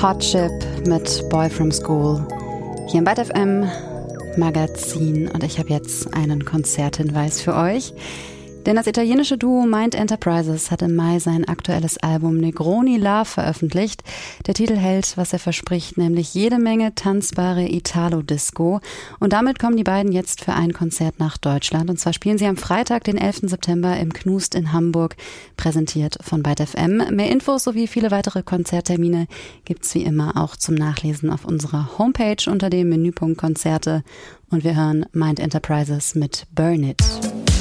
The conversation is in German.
Hot Chip mit Boy from School hier im Byte FM Magazin, und ich habe jetzt einen Konzerthinweis für euch. Denn das italienische Duo Mind Enterprises hat im Mai sein aktuelles Album Negroni Love veröffentlicht. Der Titel hält, was er verspricht, nämlich jede Menge tanzbare Italo-Disco. Und damit kommen die beiden jetzt für ein Konzert nach Deutschland. Und zwar spielen sie am Freitag, den 11. September im Knust in Hamburg, präsentiert von Byte FM. Mehr Infos sowie viele weitere Konzerttermine gibt's wie immer auch zum Nachlesen auf unserer Homepage unter dem Menüpunkt Konzerte. Und wir hören Mind Enterprises mit Burn It.